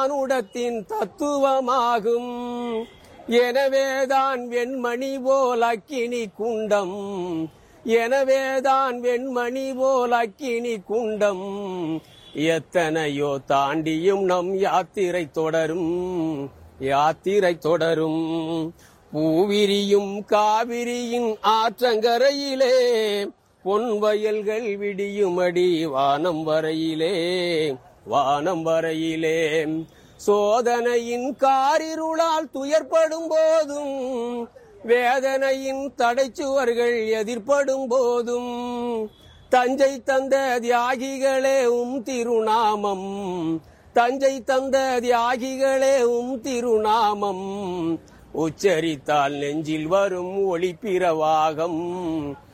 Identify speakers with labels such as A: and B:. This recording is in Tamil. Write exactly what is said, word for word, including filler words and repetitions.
A: மானுடத்தின் தத்துவமாகும். எனவேதான் வெண்மணி போல் அக்கினி குண்டம், எனவேதான் வெண்மணி போல் அக்கினி குண்டம். எத்தனையோ தாண்டியும் நம் யாத்திரை தொடரும், யாத்திரை தொடரும். பூவிரியும் காவிரியின் ஆற்றங்கரையிலே பொன் வயல்கள் விடியுமடி வானம் வரையிலே, வானம் வரையிலே. சோதனையின் காரிருளால் துயர்படும் போதும், வேதனையின் தடைச்சுவர்கள் எதிர்படும் போதும், தஞ்சை தந்த தியாகிகளே உம் திருநாமம், தஞ்சை தந்த தியாகிகளே உம் திருநாமம். உச்சரித்தால் நெஞ்சில் வரும் ஒளி பிரவாகம்,